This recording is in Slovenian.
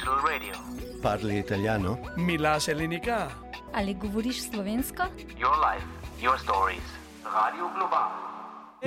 Global Radio. Parli italiano? Mila Selenika. Ali govoriš slovensko? Your life, your stories. Radio Global.